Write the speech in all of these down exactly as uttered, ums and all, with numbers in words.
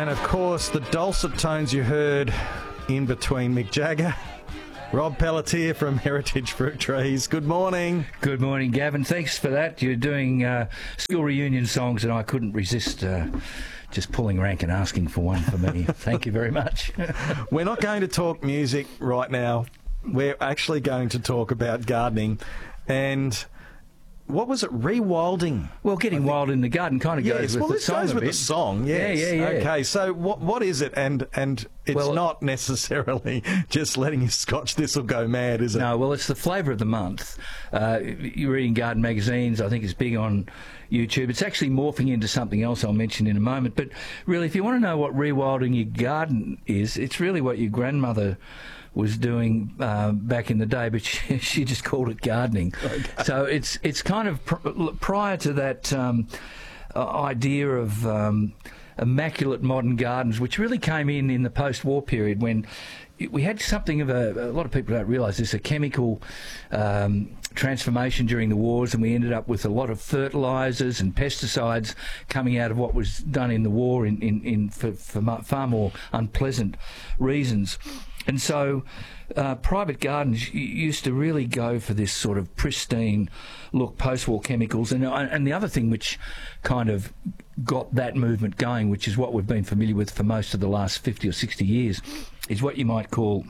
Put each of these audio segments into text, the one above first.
And of course, the dulcet tones you heard in between Mick Jagger, Rob Pelletier from Heritage Fruit Trees. Good morning. Good morning, Gavin. Thanks for that. You're doing uh, school reunion songs, and I couldn't resist uh, just pulling rank and asking for one for me. Thank you very much. We're not going to talk music right now. We're actually going to talk about gardening. And what was it? Rewilding. Well, getting wild in the garden kind of yes, goes well, with this the song goes a with bit. the song. Yes. Yeah, yeah, yeah. Okay, so what what is it? And and it's Well, not necessarily just letting your Scotch thistle go mad, is it? No, well, it's the flavour of the month. Uh, you're reading garden magazines. I think it's big on YouTube. It's actually morphing into something else I'll mention in a moment. But really, if you want to know what rewilding your garden is, it's really what your grandmother was doing uh, back in the day, but she, she just called it gardening. Okay. So it's it's kind of pr prior to that um, uh, idea of um, immaculate modern gardens, which really came in in the post-war period when we had something of a, a lot of people don't realise this, a chemical um, transformation during the wars, and we ended up with a lot of fertilisers and pesticides coming out of what was done in the war in, in, in for, for far more unpleasant reasons. And so uh, private gardens used to really go for this sort of pristine look, post-war chemicals. And, and the other thing which kind of got that movement going, which is what we've been familiar with for most of the last fifty or sixty years, is what you might call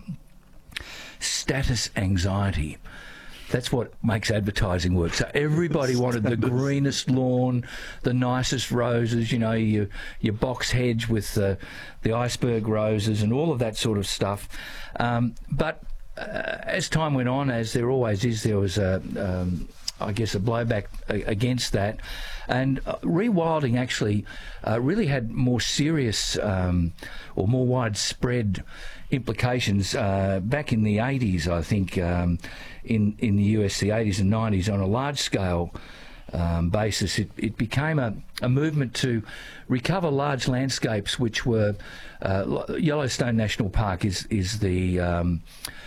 status anxiety. That's what makes advertising work. So everybody wanted the greenest lawn, the nicest roses, you know, your, your box hedge with the, the iceberg roses and all of that sort of stuff. Um, but uh, as time went on, as there always is, there was a, um, I guess, a blowback against that. And uh, rewilding actually uh, really had more serious um, or more widespread implications uh, back in the eighties, I think, um, in, in the U S, the eighties and nineties, on a large scale um, basis. It, it became a, a movement to recover large landscapes, which were uh, Yellowstone National Park is, is the... Um,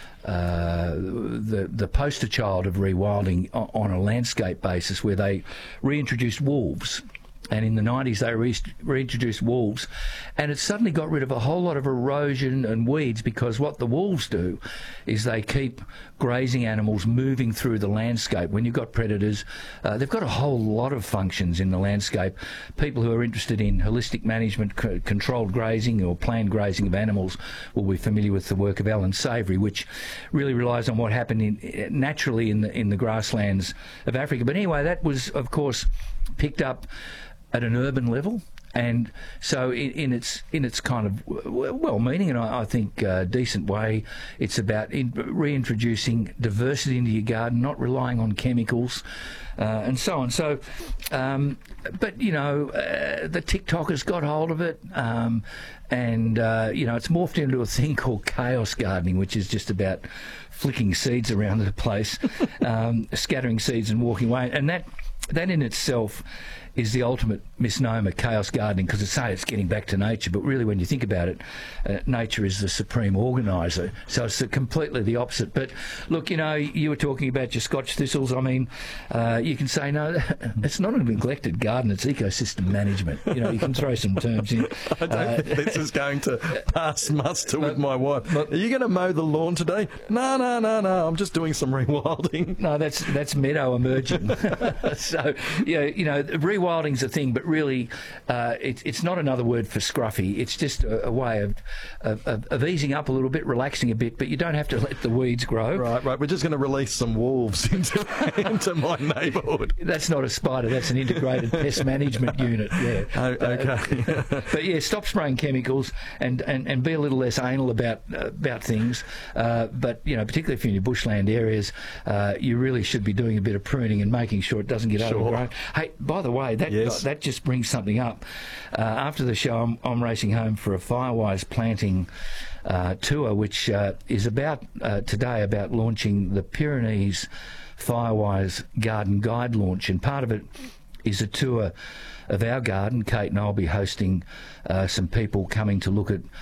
Uh, the the poster child of rewilding on, on a landscape basis, where they reintroduced wolves. And in the nineties, they re reintroduced wolves, and it suddenly got rid of a whole lot of erosion and weeds, because what the wolves do is they keep grazing animals moving through the landscape. When you've got predators, uh, they've got a whole lot of functions in the landscape. People who are interested in holistic management, c controlled grazing or planned grazing of animals will be familiar with the work of Alan Savory, which really relies on what happened in, naturally in the, in the grasslands of Africa. But anyway, that was, of course, picked up at an urban level, and so in, in its in its kind of well-meaning and I, I think uh, decent way, it's about in, reintroducing diversity into your garden, not relying on chemicals, uh, and so on. So, um, but you know, uh, the TikTokers got hold of it, um, and uh, you know, it's morphed into a thing called chaos gardening, which is just about flicking seeds around the place, um, scattering seeds and walking away, and that that in itself is the ultimate misnomer, chaos gardening, because it's say it's getting back to nature, but really when you think about it, uh, nature is the supreme organiser, so it's completely the opposite. But look, you know, you were talking about your Scotch thistles. I mean, uh, you can say, no, it's not a neglected garden, it's ecosystem management. You know, you can throw some terms in. I don't uh, think this is going to pass muster with but, my wife. but, Are you going to mow the lawn today? No, no, no, no, I'm just doing some rewilding. No, that's that's meadow emerging. So, yeah, you know, rewilding's a thing, but really uh, it, it's not another word for scruffy. It's just a, a way of, of, of easing up a little bit, relaxing a bit, but you don't have to let the weeds grow. Right, right. We're just going to release some wolves into, into my neighbourhood. That's not a spider, that's an integrated pest management unit, yeah. Oh, okay. Uh, but yeah, stop spraying chemicals and, and, and be a little less anal about uh, about things. Uh, but, you know, particularly if you're in your bushland areas, uh, you really should be doing a bit of pruning and making sure it doesn't get Sure. overgrown. Hey, by the way, that Yes. that just brings something up. Uh, after the show, I'm, I'm racing home for a Firewise planting uh, tour, which uh, is about uh, today about launching the Pyrenees Firewise Garden Guide launch, and part of it is a tour of our garden. Kate and I will be hosting uh, some people coming to look at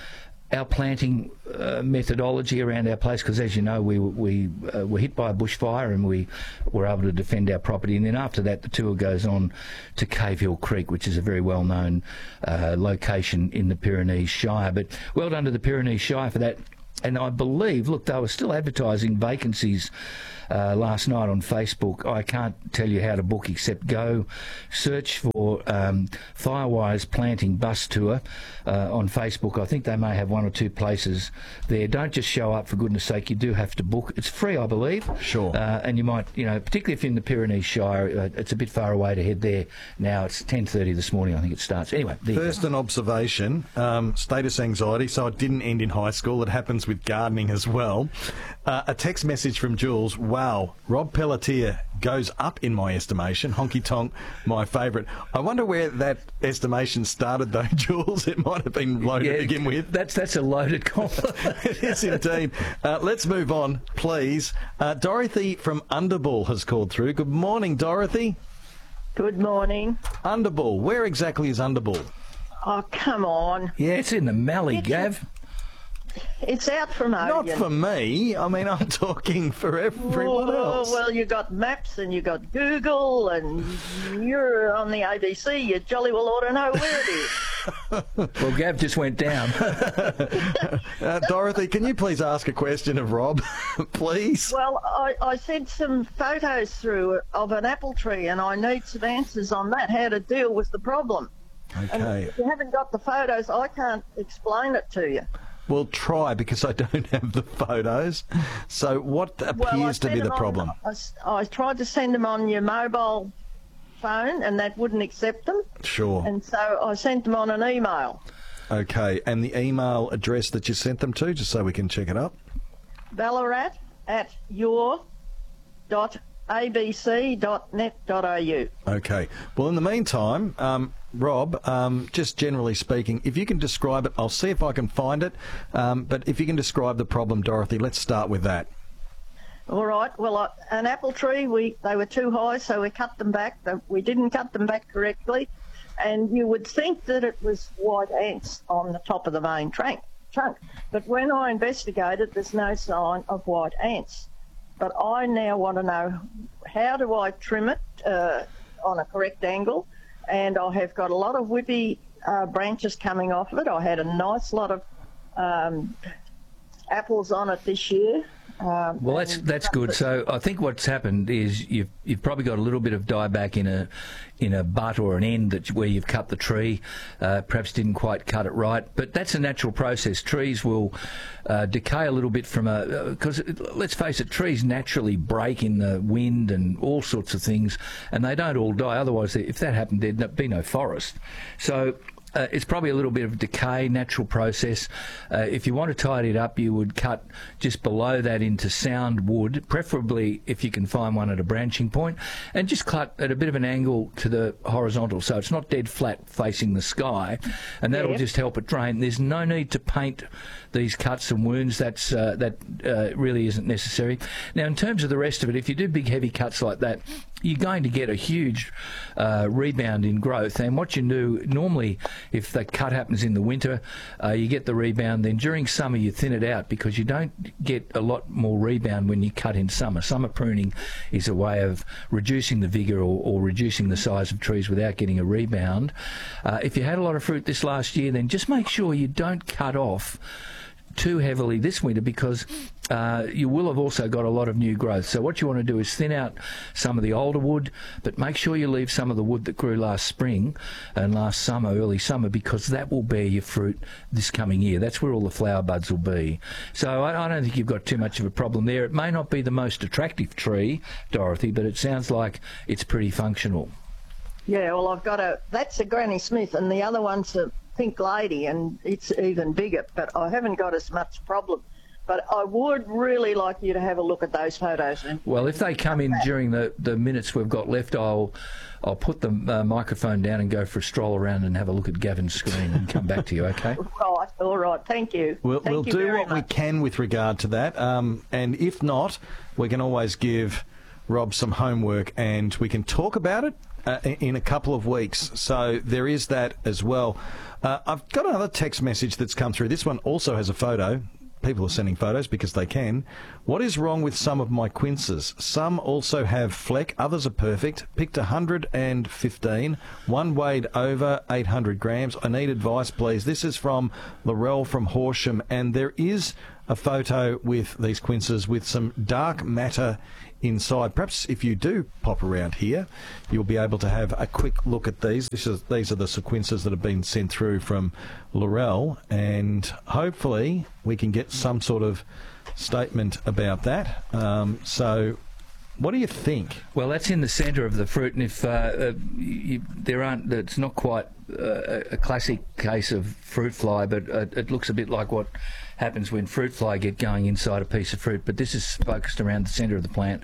our planting uh, methodology around our place, because as you know, we we uh, were hit by a bushfire and we were able to defend our property. And then after that, the tour goes on to Cave Hill Creek, which is a very well-known uh, location in the Pyrenees Shire. But well done to the Pyrenees Shire for that. And I believe, look, they were still advertising vacancies uh, last night on Facebook. I can't tell you how to book except go search for um, Firewires Planting Bus Tour uh, on Facebook. I think they may have one or two places there. Don't just show up, for goodness sake. You do have to book. It's free, I believe. Sure. Uh, and you might, you know, particularly if you're in the Pyrenees Shire, uh, it's a bit far away to head there now. It's ten thirty this morning, I think it starts. Anyway. First, an observation, um, status anxiety, so it didn't end in high school. It happens with gardening as well. Uh, a text message from Jules. Wow, Rob Pelletier goes up in my estimation. Honky Tonk, my favourite. I wonder where that estimation started, though, Jules. It might have been low Yeah, to begin with. That's that's a loaded compliment. It is indeed. Uh, let's move on, please. Uh, Dorothy from Underball has called through. Good morning, Dorothy. Good morning. Underball. Where exactly is Underball? Oh, come on. Yeah, it's in the Mallee, Gav. It's out from Not Odeon. for me. I mean, I'm talking for everyone Oh, else. well, you got maps and you got Google and you're on the A B C. You jolly well ought to know where it is. Well, Gav just went down. Uh, Dorothy, can you please ask a question of Rob, please? Well, I, I sent some photos through of an apple tree and I need some answers on that, how to deal with the problem. And Okay. if you haven't got the photos, I can't explain it to you. We'll try because I don't have the photos. So what appears Well, I to sent be the them on- problem? I, s- I tried to send them on your mobile phone and that wouldn't accept them. Sure. And so I sent them on an email. Okay. And the email address that you sent them to, just so we can check it up? Ballarat at your dot abc dot net dot a u. Okay. Well, in the meantime, um, Rob, um, just generally speaking, if you can describe it, I'll see if I can find it. Um, but if you can describe the problem, Dorothy, let's start with that. All right. Well, I, an apple tree, we they were too high, so we cut them back. But we didn't cut them back correctly, and you would think that it was white ants on the top of the main trunk. Trunk, but when I investigated, there's no sign of white ants. But I now want to know, how do I trim it uh, on a correct angle? And I have got a lot of whippy uh, branches coming off of it. I had a nice lot of um, apples on it this year. Um, Well, that's and- that's good. So I think what's happened is you've you've probably got a little bit of dieback in a in a butt or an end that where you've cut the tree. Uh, perhaps didn't quite cut it right, but that's a natural process. Trees will uh, decay a little bit from a because let's face it, trees naturally break in the wind and all sorts of things, and they don't all die. Otherwise, if that happened, there'd be no forest. So. Uh, it's probably a little bit of decay, natural process. Uh, if you want to tidy it up, you would cut just below that into sound wood, preferably if you can find one at a branching point, and just cut at a bit of an angle to the horizontal, so it's not dead flat facing the sky, and that'll Yeah. just help it drain. There's no need to paint these cuts and wounds. That's uh, that uh, really isn't necessary. Now, in terms of the rest of it, if you do big, heavy cuts like that, you're going to get a huge uh, rebound in growth. And what you do normally, if that cut happens in the winter, uh, you get the rebound. Then during summer, you thin it out because you don't get a lot more rebound when you cut in summer. Summer pruning is a way of reducing the vigour or, or reducing the size of trees without getting a rebound. Uh, if you had a lot of fruit this last year, then just make sure you don't cut off too heavily this winter because uh, you will have also got a lot of new growth. So what you want to do is thin out some of the older wood, but make sure you leave some of the wood that grew last spring and last summer, early summer, because that will bear your fruit this coming year. That's where all the flower buds will be. So I, I don't think you've got too much of a problem there. It may not be the most attractive tree, Dorothy, but it sounds like it's pretty functional. Yeah, well, I've got a, that's a Granny Smith, and the other one's a Pink Lady, and it's even bigger, but I haven't got as much problem. But I would really like you to have a look at those photos. And Well, if they come in during the, the minutes we've got left, I'll I'll put the uh, microphone down and go for a stroll around and have a look at Gavin's screen and come back to you, okay? right, all right, thank you. We'll, thank we'll you do very what we much. can with regard to that. Um, and if not, we can always give Rob some homework and we can talk about it uh, in a couple of weeks. So there is that as well. Uh, I've got another text message that's come through. This one also has a photo. People are sending photos because they can. What is wrong with some of my quinces? Some also have fleck, others are perfect. Picked one hundred fifteen. One weighed over eight hundred grams. I need advice, please. This is from Laurel from Horsham, and there is a photo with these quinces with some dark matter inside. Perhaps if you do pop around here, you'll be able to have a quick look at these. This is, these are the sequences that have been sent through from Laurel, and hopefully we can get some sort of statement about that. Um, so what do you think? Well, that's in the centre of the fruit, and if uh, uh, you, there aren't, it's not quite uh, a classic case of fruit fly, but uh, it looks a bit like what happens when fruit fly get going inside a piece of fruit. But this is focused around the centre of the plant,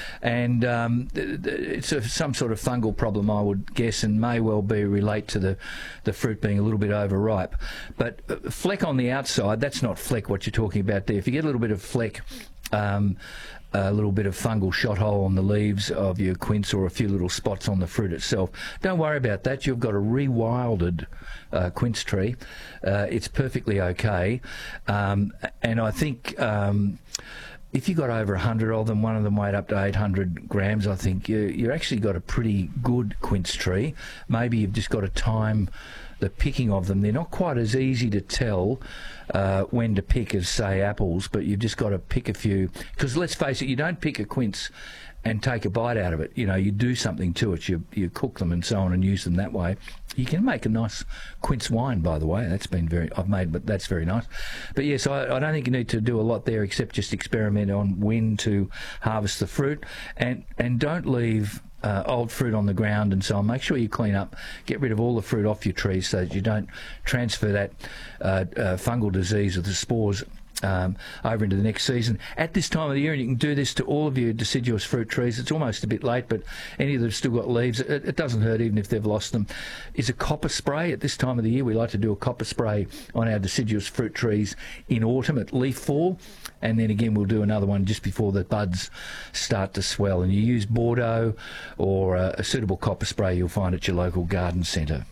and um, it's a, some sort of fungal problem, I would guess, and may well be relate to the the fruit being a little bit overripe. But uh, fleck on the outside, that's not fleck what you're talking about there. If you get a little bit of fleck, um, a little bit of fungal shot hole on the leaves of your quince, or a few little spots on the fruit itself, don't worry about that. You've got a rewilded uh, quince tree. Uh, it's perfectly okay. Um, and I think um, if you got over one hundred of them, one of them weighed up to eight hundred grams, I think you, you've actually got a pretty good quince tree. Maybe you've just got to time the picking of them. They're not quite as easy to tell uh, when to pick as, say, apples, but you've just got to pick a few. Because let's face it, you don't pick a quince and take a bite out of it. You know, you do something to it. You you cook them and so on and use them that way. You can make a nice quince wine, by the way. That's been very, I've made, but that's very nice. But yes, I, I don't think you need to do a lot there except just experiment on when to harvest the fruit, and and don't leave Uh, old fruit on the ground and so on. Make sure you clean up, get rid of all the fruit off your trees so that you don't transfer that uh, uh, fungal disease or the spores um, over into the next season. At this time of the year, and you can do this to all of your deciduous fruit trees, it's almost a bit late, but any that have still got leaves, it, it doesn't hurt even if they've lost them, is a copper spray. At this time of the year, we like to do a copper spray on our deciduous fruit trees in autumn at leaf fall, and then again we'll do another one just before the buds start to swell. And you use Bordeaux or a, a suitable copper spray you'll find at your local garden centre.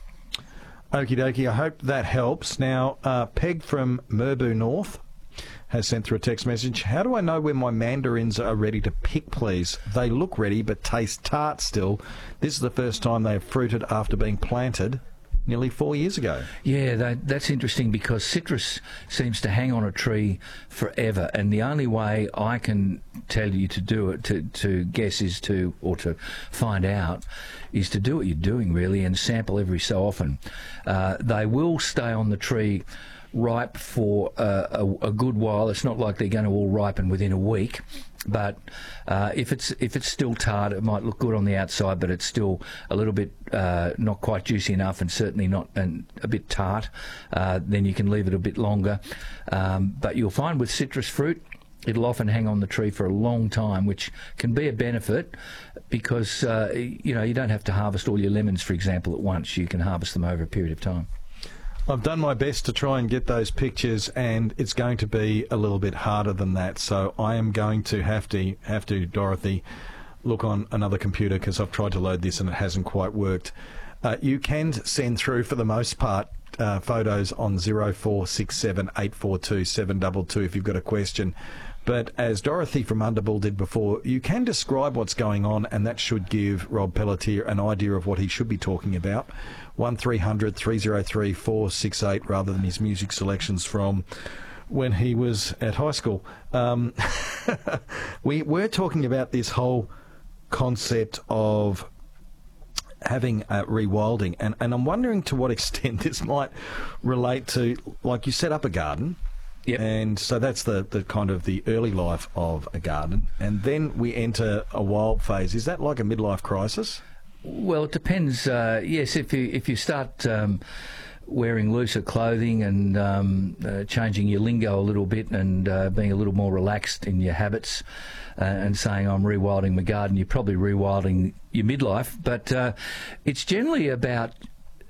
Okie dokie, I hope that helps. Now, uh, Peg from Merbau North has sent through a text message. How do I know when my mandarins are ready to pick, please? They look ready but taste tart still. This is the first time they have fruited after being planted nearly four years ago. Yeah, that, that's interesting because citrus seems to hang on a tree forever, and the only way I can tell you to do it, to, to guess is to, or to find out, is to do what you're doing really and sample every so often. Uh, they will stay on the tree ripe for uh, a, a good while. It's not like they're going to all ripen within a week. But uh, if it's if it's still tart, it might look good on the outside, but it's still a little bit uh, not quite juicy enough, and certainly not and a bit tart. Uh, then you can leave it a bit longer. Um, but you'll find with citrus fruit, it'll often hang on the tree for a long time, which can be a benefit because uh, you know you don't have to harvest all your lemons, for example, at once. You can harvest them over a period of time. I've done my best to try and get those pictures, and it's going to be a little bit harder than that. So I am going to have to, have to, Dorothy, look on another computer because I've tried to load this and it hasn't quite worked. Uh, you can send through, for the most part, uh, photos on zero four six seven eight four two seven two two if you've got a question. But as Dorothy from Underbull did before, you can describe what's going on, and that should give Rob Pelletier an idea of what he should be talking about. one three hundred three oh three four six eight rather than his music selections from when he was at high school. Um, we were talking about this whole concept of having uh, rewilding, and, and I'm wondering to what extent this might relate to, like, you set up a garden. Yep. And so that's the, the kind of the early life of a garden. And then we enter a wild phase. Is that like a midlife crisis? Well, it depends. Uh, yes, if you if you start um, wearing looser clothing and um, uh, changing your lingo a little bit and uh, being a little more relaxed in your habits uh, and saying I'm rewilding my garden, you're probably rewilding your midlife. But uh, it's generally about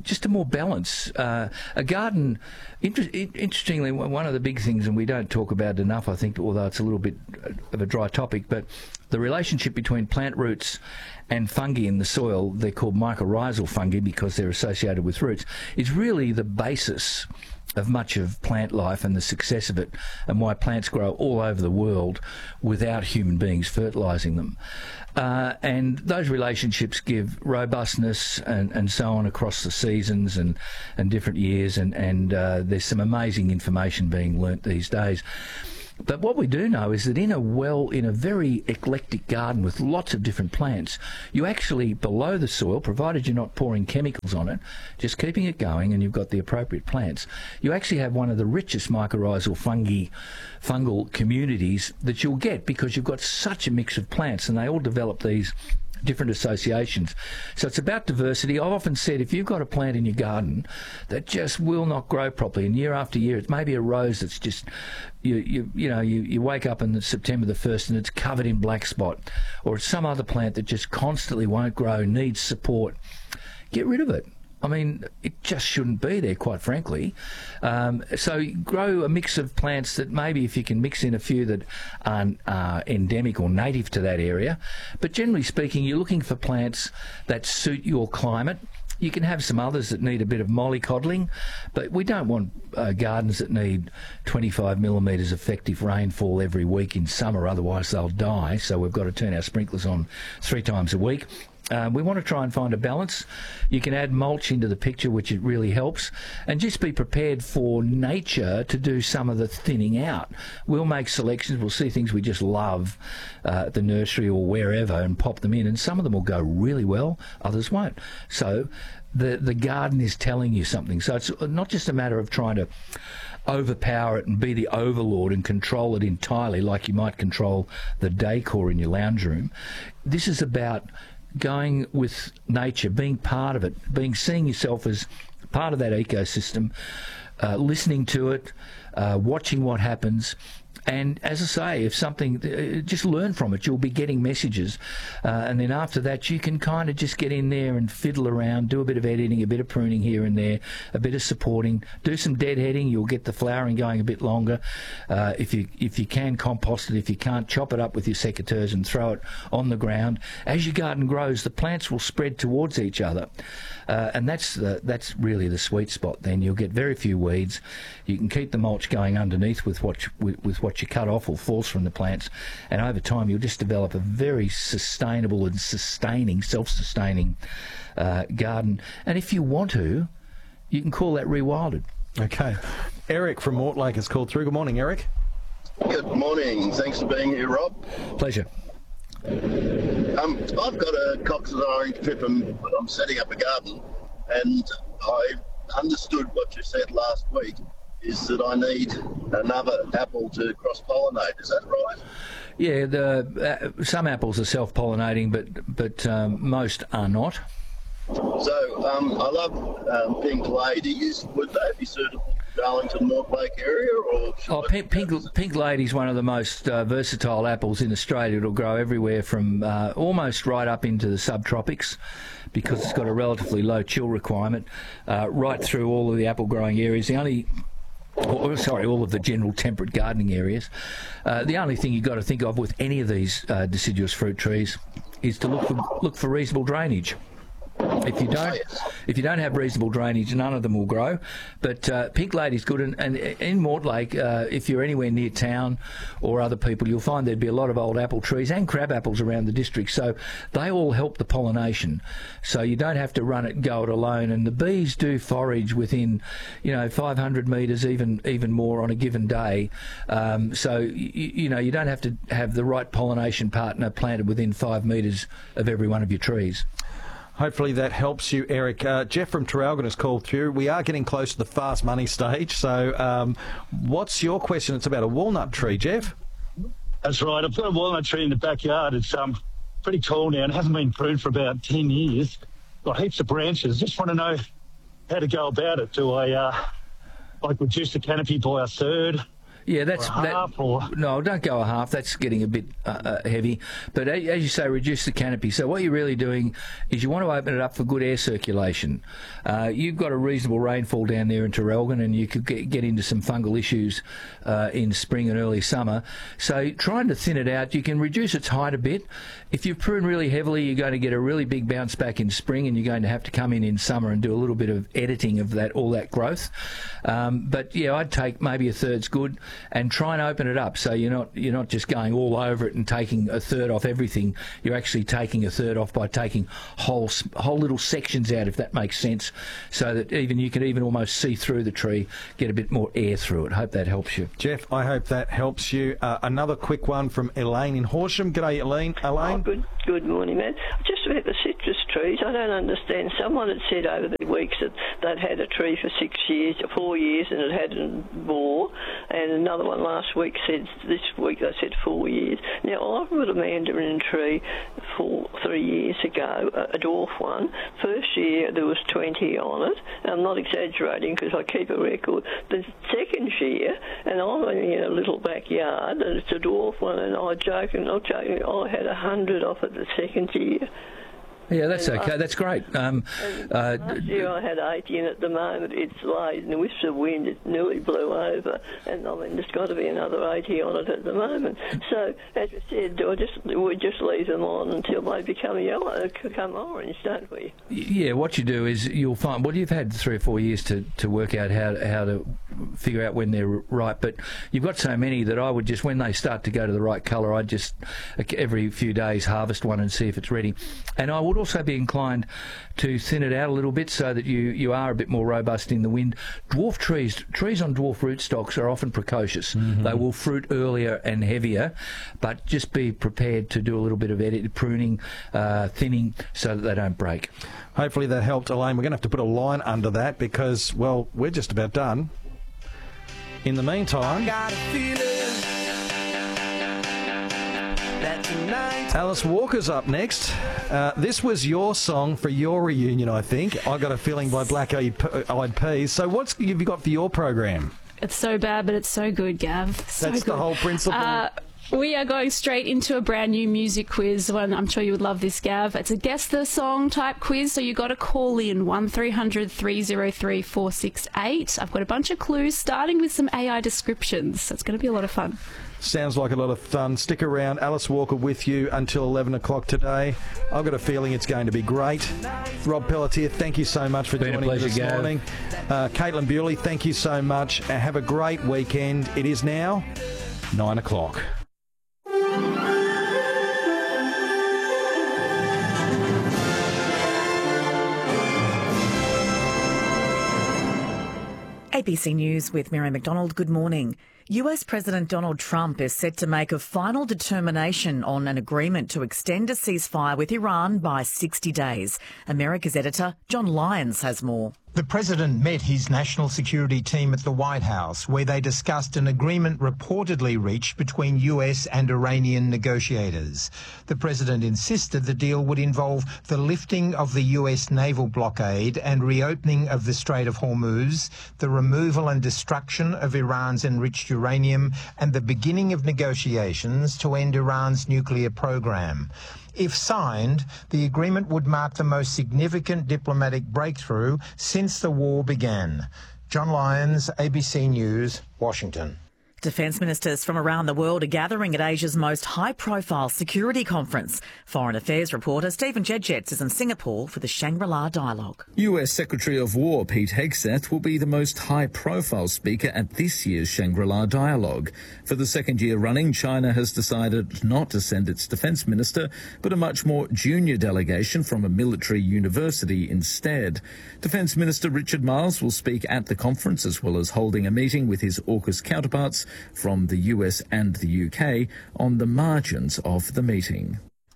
just a more balance. Uh, a garden, inter- interestingly, one of the big things, and we don't talk about it enough, I think, although it's a little bit of a dry topic, but the relationship between plant roots and fungi in the soil, they're called mycorrhizal fungi because they're associated with roots, is really the basis of much of plant life and the success of it, and why plants grow all over the world without human beings fertilising them. Uh, and those relationships give robustness and, and so on across the seasons and, and different years, and, and uh, there's some amazing information being learnt these days. But what we do know is that in a well, in a very eclectic garden with lots of different plants, you actually, below the soil, provided you're not pouring chemicals on it, just keeping it going and you've got the appropriate plants, you actually have one of the richest mycorrhizal fungi, fungal communities that you'll get, because you've got such a mix of plants and they all develop these different associations. So it's about diversity. I've often said, if you've got a plant in your garden that just will not grow properly, and year after year, it's maybe a rose that's just, you you you know, you, you wake up on September the first and it's covered in black spot, or it's some other plant that just constantly won't grow, needs support, get rid of it. I mean, it just shouldn't be there, quite frankly. Um, so grow a mix of plants that maybe, if you can mix in a few that aren't uh, endemic or native to that area. But generally speaking, you're looking for plants that suit your climate. You can have some others that need a bit of mollycoddling, but we don't want uh, gardens that need twenty-five millimetres effective rainfall every week in summer, otherwise they'll die. So we've got to turn our sprinklers on three times a week. Uh, we want to try and find a balance. You can add mulch into the picture, which it really helps, and just be prepared for nature to do some of the thinning out. We'll make selections, we'll see things we just love uh, at the nursery or wherever and pop them in, and some of them will go really well, others won't. So the, the garden is telling you something. So it's not just a matter of trying to overpower it and be the overlord and control it entirely like you might control the decor in your lounge room. This is about going with nature, being part of it, being seeing yourself as part of that ecosystem, uh, listening to it, uh, watching what happens. And as I say, if something, uh, just learn from it. You'll be getting messages. Uh, and then after that, you can kind of just get in there and fiddle around, do a bit of editing, a bit of pruning here and there, a bit of supporting, do some deadheading. You'll get the flowering going a bit longer. Uh, if you if you can, compost it. If you can't, chop it up with your secateurs and throw it on the ground. As your garden grows, the plants will spread towards each other. Uh, and that's the, that's really the sweet spot. Then you'll get very few weeds. You can keep the mulch going underneath with what you, with, with what you cut off or falls from the plants, and over time you'll just develop a very sustainable and sustaining, self-sustaining uh, garden. And if you want to, you can call that rewilded. Okay. Eric from Mortlake has called through. Good morning, Eric. Good morning. Thanks for being here, Rob. Pleasure. Um, I've got a Cox's orange pippin, but I'm setting up a garden, and I understood what you said last week is that I need another apple to cross-pollinate. Is that right? Yeah, the uh, some apples are self-pollinating, but but um, most are not. So um, I love um, pink ladies. Would they be suitable for Darlington Mortlake area? Or oh, pink, pink, pink lady is one of the most uh, versatile apples in Australia. It'll grow everywhere from uh, almost right up into the subtropics, because it's got a relatively low chill requirement, uh, right through all of the apple growing areas. The only Or, sorry, all of the general temperate gardening areas. Uh, the only thing you've got to think of with any of these uh, deciduous fruit trees is to look for, look for reasonable drainage. If you don't, if you don't have reasonable drainage, none of them will grow. But uh, pink lady's good, and, and in Mortlake, uh, if you're anywhere near town or other people, you'll find there'd be a lot of old apple trees and crab apples around the district. So they all help the pollination. So you don't have to run it, go it alone. And the bees do forage within, you know, five hundred metres, even even more on a given day. Um, so you, you know, you don't have to have the right pollination partner planted within five metres of every one of your trees. Hopefully that helps you, Eric. Uh, Jeff from Traralgon has called through. We are getting close to the fast money stage. So um, what's your question? It's about a walnut tree, Jeff. That's right. I've got a walnut tree in the backyard. It's um pretty tall now and hasn't been pruned for about ten years. Got heaps of branches. Just want to know how to go about it. Do I uh, like reduce the canopy by a third? Yeah, that's Or a that. half or- No, don't go a half. That's getting a bit uh, uh, heavy. But a- as you say, reduce the canopy. So what you're really doing is you want to open it up for good air circulation. Uh, you've got a reasonable rainfall down there in Traralgon, and you could get, get into some fungal issues uh, in spring and early summer. So trying to thin it out, you can reduce its height a bit. If you prune really heavily, you're going to get a really big bounce back in spring, and you're going to have to come in in summer and do a little bit of editing of that, all that growth. Um, but yeah, I'd take maybe a third's good. And try and open it up so you're not you're not just going all over it and taking a third off everything. You're actually taking a third off by taking whole whole little sections out, if that makes sense, so that even you can even almost see through the tree, get a bit more air through it. Hope that helps you. Jeff, I hope that helps you. Uh, another quick one from Elaine in Horsham. G'day, Elaine. Elaine. Oh, good, good morning, man. Just about the citrus trees, I don't understand. Someone had said over the weeks that they'd had a tree for six years, four years, and it hadn't bore, and another one last week said, this week they said four years. Now, I've got a mandarin tree four, three years ago, a, a dwarf one. First year there was twenty on it. I'm not exaggerating because I keep a record. The second year, and I'm in a little backyard, and it's a dwarf one, and I joke, and not joking, I had a hundred off it the second year. Yeah, that's okay. That's great. Um, uh, last year I had eighty, and at the moment it's laid, and with the wind it nearly blew over, and I mean there's got to be another eighty on it at the moment. So as I said, I just we just leave them on until they become yellow, become orange, don't we? Yeah, what you do is you'll find. Well, you've had three or four years to, to work out how how to figure out when they're ripe, but you've got so many that I would just, when they start to go to the right colour, I'd just every few days harvest one and see if it's ready. And I would also be inclined to thin it out a little bit so that you, you are a bit more robust in the wind. Dwarf trees, trees on dwarf rootstocks are often precocious. Mm-hmm. They will fruit earlier and heavier, but just be prepared to do a little bit of edit, pruning, uh, thinning, so that they don't break. Hopefully that helped, Elaine. We're going to have to put a line under that because, well, we're just about done. In the meantime, Alice Walker's up next. Uh, this was your song for your reunion, I think. I Got a Feeling by Black Eyed Peas. So what's have you got for your program? It's so bad, but it's so good, Gav. So That's good. the whole principle. Uh, we are going straight into a brand new music quiz. One, I'm sure you would love this, Gav. It's a guess the song type quiz, so you got to call in one three hundred three oh three four six eight. I've got a bunch of clues, starting with some A I descriptions. So it's going to be a lot of fun. Sounds like a lot of fun. Stick around. Alice Walker with you until eleven o'clock today. I've got a feeling it's going to be great. Rob Pelletier, thank you so much for Been joining us this Gav. morning. Uh, Caitlin Bewley, thank you so much. And have a great weekend. It is now nine o'clock. A B C News with Mary McDonald. Good morning. U S President Donald Trump is set to make a final determination on an agreement to extend a ceasefire with Iran by sixty days. America's editor John Lyons has more. The president met his national security team at the White House, where they discussed an agreement reportedly reached between U S and Iranian negotiators. The president insisted the deal would involve the lifting of the U S naval blockade and reopening of the Strait of Hormuz, the removal and destruction of Iran's enriched uranium, and the beginning of negotiations to end Iran's nuclear program. If signed, the agreement would mark the most significant diplomatic breakthrough since the war began. John Lyons, A B C News, Washington. Defence ministers from around the world are gathering at Asia's most high-profile security conference. Foreign Affairs reporter Stephen Jedjets is in Singapore for the Shangri-La Dialogue. U S Secretary of War Pete Hegseth will be the most high-profile speaker at this year's Shangri-La Dialogue. For the second year running, China has decided not to send its defence minister, but a much more junior delegation from a military university instead. Defence Minister Richard Marles will speak at the conference, as well as holding a meeting with his AUKUS counterparts from the U S and the U K on the margins of the meeting.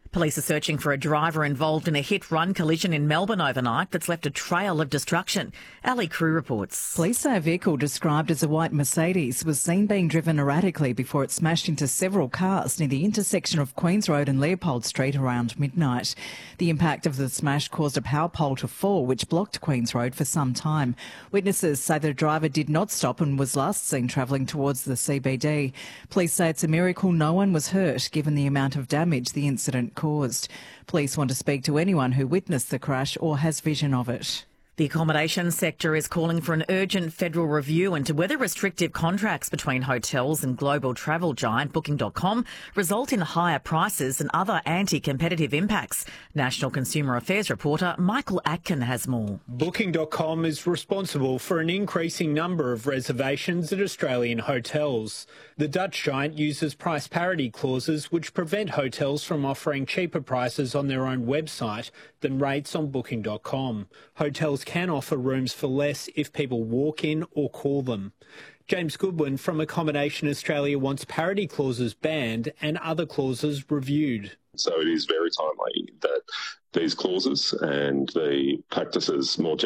Police are searching for a driver involved in a hit-run collision in Melbourne overnight that's left a trail of destruction. Ali Crew reports. Police say a vehicle described as a white Mercedes was seen being driven erratically before it smashed into several cars near the intersection of Queens Road and Leopold Street around midnight. The impact of the smash caused a power pole to fall, which blocked Queens Road for some time. Witnesses say the driver did not stop and was last seen travelling towards the C B D. Police say it's a miracle no one was hurt, given the amount of damage the incident caused. Police want to speak to anyone who witnessed the crash or has vision of it. The accommodation sector is calling for an urgent federal review into whether restrictive contracts between hotels and global travel giant Booking dot com result in higher prices and other anti-competitive impacts. National Consumer Affairs reporter Michael Atkin has more. Booking dot com is responsible for an increasing number of reservations at Australian hotels. The Dutch giant uses price parity clauses which prevent hotels from offering cheaper prices on their own website than rates on Booking dot com. Hotels can offer rooms for less if people walk in or call them. James Goodwin from Accommodation Australia wants parity clauses banned and other clauses reviewed. So it is very timely that these clauses and the practices more generally